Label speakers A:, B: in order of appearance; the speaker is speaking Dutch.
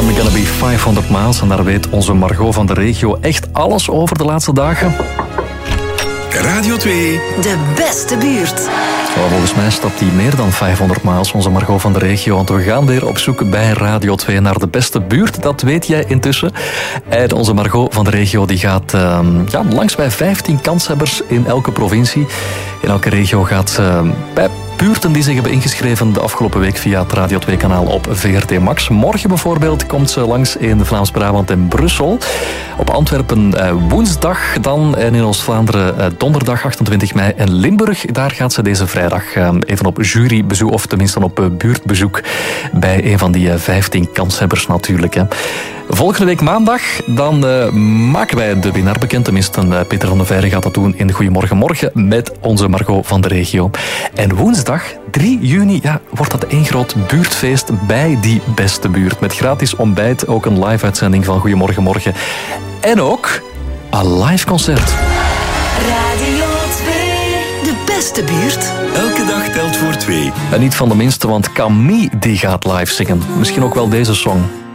A: Only Gonna Be 500 Miles. En daar weet onze Margot van de regio echt alles over de laatste dagen.
B: Radio 2.
C: De beste buurt.
A: Oh, volgens mij stapt die meer dan 500 miles, onze Margot van de regio. Want we gaan weer op zoek bij Radio 2 naar de beste buurt. Dat weet jij intussen. En onze Margot van de regio die gaat langs bij 15 kanshebbers in elke provincie. In elke regio gaat ze bij buurten die zich hebben ingeschreven de afgelopen week via het Radio 2-kanaal op VRT Max. Morgen bijvoorbeeld komt ze langs in Vlaams-Brabant en Brussel. Op Antwerpen woensdag dan en in Oost-Vlaanderen donderdag 28 mei. En Limburg, daar gaat ze deze vrijdag even op jurybezoek, of tenminste op buurtbezoek bij een van die 15 kanshebbers natuurlijk. Hè. Volgende week maandag, dan maken wij de winnaar bekend. Tenminste, Peter van der Veijren gaat dat doen in Goedemorgen Morgen met onze Margot van de regio. En woensdag, 3 juni, wordt dat één groot buurtfeest bij die beste buurt. Met gratis ontbijt, ook een live-uitzending van Goedemorgen Morgen. En ook een live concert.
C: Radio 2, de beste buurt.
B: Elke dag telt voor 2.
A: En niet van de minste, want Camille die gaat live zingen. Misschien ook wel deze song.